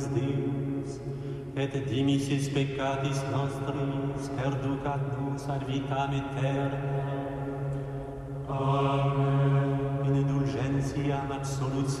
Deus, et dimissis peccatis nostris perducat nos ad vitam aeterna. Amen.